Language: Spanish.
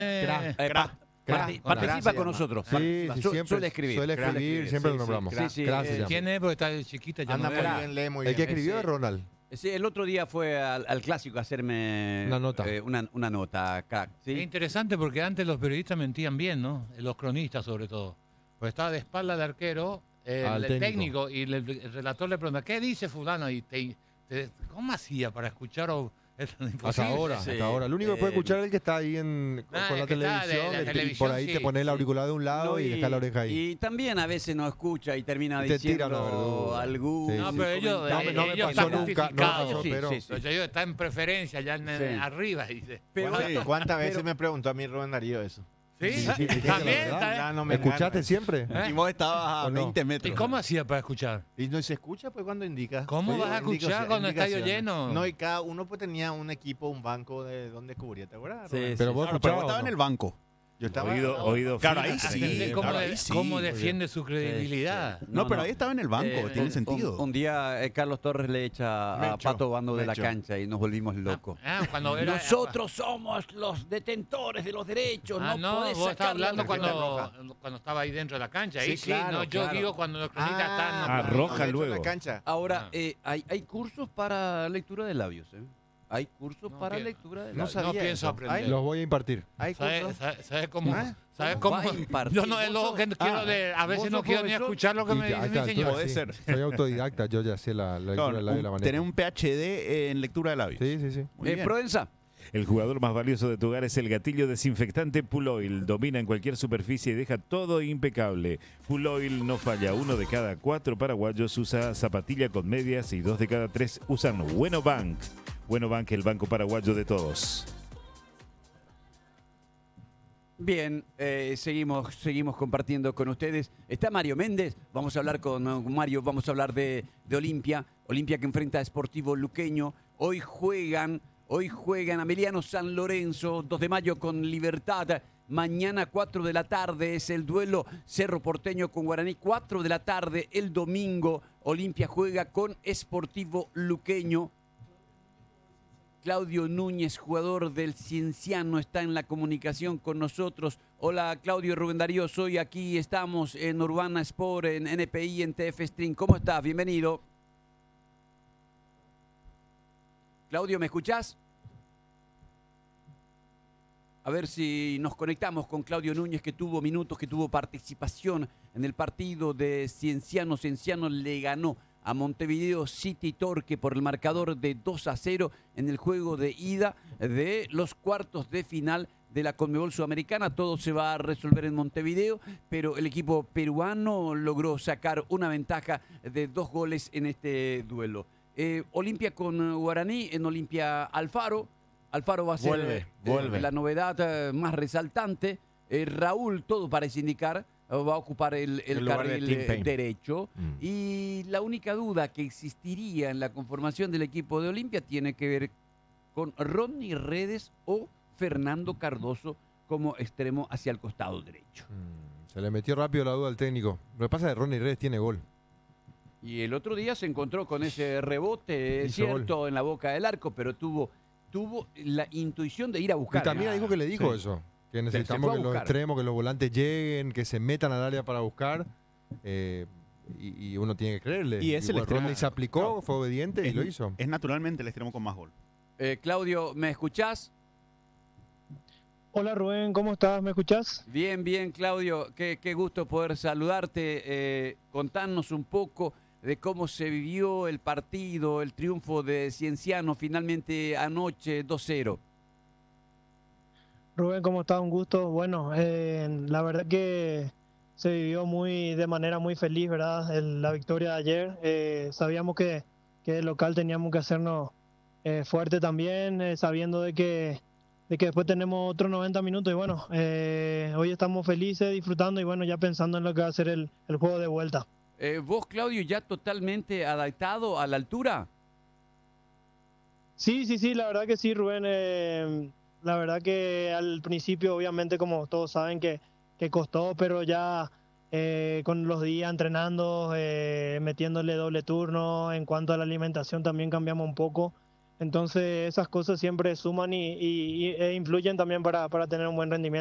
Participa con nosotros. Sí, siempre Suele escribir. Siempre lo nombramos. Sí, Gracias. ¿Quién es? Porque está chiquita. Ya Anda no muy veo. bien, lee muy El bien. que escribió es Ronald. Sí, el otro día fue al clásico a hacerme Una nota. una nota, crack. ¿sí? Es interesante porque antes los periodistas mentían bien, ¿no? Los cronistas sobre todo. Porque estaba de espalda de arquero, Al el técnico. técnico, y el relator le pregunta, ¿qué dice fulano? Y ¿cómo hacía para escuchar? Hasta Imposible. ahora, Sí. hasta ahora. El único que puede escuchar es el que está ahí con el la que está televisión. de la y televisión, por ahí sí, te pone el auricular de un lado No, y deja la oreja ahí. Y también a veces no escucha y termina Te tira una diciendo verdura. algún Sí, No, sí. pero ellos, No me ellos pasó están nunca, justificados. pero... Sí. Yo digo, está en preferencia, ya Sí. arriba. Dice. Pero, ¿Cuántas veces pero- me preguntó a mí Rubén Darío eso? ¿Sí? sí, También. la verdad. ¿sabes? Ya no me ¿Escuchaste gana. siempre? ¿Eh? Y vos estabas a ¿O no? 20 metros. ¿Y cómo hacía para escuchar? Y no se escucha pues cuando indica. ¿Cómo vas a escuchar cuando el estadio lleno? No, y cada uno pues tenía un equipo, un banco de donde cubría, ¿te acuerdas? Sí, Rubén? Pero vos Claro, pero escuchabas. vos estabas en el banco. Yo estaba Oído Claro, fino. ahí sí. ¿Entendés claro, ahí sí. cómo defiende su credibilidad? Sí. No, pero ahí estaba en el banco, tiene un- sentido. Un día Carlos Torres le echa a Mecho, Pato Bando de la Mecho. cancha y nos volvimos locos. Cuando era, Nosotros somos los detentores de los derechos. no, podés vos estabas sacarle hablando la tarjeta cuando estaba ahí dentro de la cancha. Ahí Sí, sí, claro, no, yo claro. digo cuando los cronistas están... Ah, roja dentro de la luego. cancha. Ahora, hay cursos para lectura de labios. Hay cursos No para quiero. lectura de No labios. sabía pienso eso. aprender. Los voy a impartir. Hay ¿Sabes cursos. sabe cómo? ¿Ah? ¿Sabes ¿Cómo cómo? va a impartir? Yo no es lo ¿Vos que sos- quiero de... A ¿vos veces sos no quiero ni profesor? escuchar lo que Y me a esta dice el señor. altura, Puede sí. ser. Soy autodidacta, yo ya sé la lectura Claro, del labio y la manejo. tener un PhD en lectura de labios. Sí, sí, sí. Muy bien. Provenza. El jugador más valioso de tu hogar es el gatillo desinfectante Puloil. Domina en cualquier superficie y deja todo impecable. Puloil no falla. 1 de cada 4 paraguayos usa zapatilla con medias y 2 de cada 3 usan Bueno Bank. Bueno Bank, el banco paraguayo de todos. Bien, seguimos compartiendo con ustedes. Está Mario Méndez, vamos a hablar con Mario, vamos a hablar de Olimpia. Olimpia que enfrenta a Sportivo Luqueño. Hoy juegan Ameliano San Lorenzo, 2 de mayo con Libertad. Mañana 4 de la tarde es el duelo Cerro Porteño con Guaraní. 4 de la tarde el domingo Olimpia juega con Sportivo Luqueño. Claudio Núñez, jugador del Cienciano, está en la comunicación con nosotros. Hola Claudio, Rubén Darío, soy aquí, estamos en Urbana Sport, en NPI, en TF Stream. ¿Cómo estás? Bienvenido. Claudio, ¿me escuchás? A ver si nos conectamos con Claudio Núñez, que tuvo minutos, que tuvo participación en el partido de Cienciano. Cienciano le ganó a Montevideo City Torque por el marcador de 2-0 en el juego de ida de los cuartos de final de la Conmebol Sudamericana. Todo se va a resolver en Montevideo, pero el equipo peruano logró sacar una ventaja de 2 goles en este duelo. Olimpia con Guaraní en Olimpia Alfaro. Alfaro va a ser Vuelve. la novedad más resaltante. Raúl, todo parece indicar, va a ocupar el lugar de carril Tim Payne. derecho. Y la única duda que existiría en la conformación del equipo de Olimpia tiene que ver con Rodney Redes o Fernando Cardoso como extremo hacia el costado derecho. Se le metió rápido la duda al técnico. Lo que pasa es que Ronnie Redes tiene gol. Y el otro día se encontró con ese rebote, es Hizo cierto, en la boca del arco, pero tuvo la intuición de ir a buscar. Y también dijo que le dijo Sí. eso. Que fue necesitamos a que los buscar. extremos, que los volantes lleguen, que se metan al área para buscar. Y uno tiene que creerle. Y es el bueno, extremo. Ronnie se aplicó, Claro. fue obediente y Es- lo hizo. Es naturalmente el extremo con más gol. Claudio, ¿me escuchás? Hola Rubén, ¿cómo estás? ¿Me escuchás? Bien, bien, Claudio. Qué gusto poder saludarte. Contanos un poco de cómo se vivió el partido, el triunfo de Cienciano finalmente anoche 2-0. Rubén, ¿cómo estás? Un gusto. Bueno, la verdad que se vivió de manera muy feliz, ¿verdad? La victoria de ayer. Sabíamos que el local teníamos que hacernos fuerte también, sabiendo de que después tenemos otros 90 minutos y bueno, hoy estamos felices, disfrutando y bueno, ya pensando en lo que va a ser el juego de vuelta. ¿Vos, Claudio, ya totalmente adaptado a la altura? Sí, la verdad que sí, Rubén. La verdad que al principio, obviamente, como todos saben, que costó, pero ya con los días entrenando, metiéndole doble turno, en cuanto a la alimentación también cambiamos un poco. Entonces esas cosas siempre suman e influyen también para tener un buen rendimiento.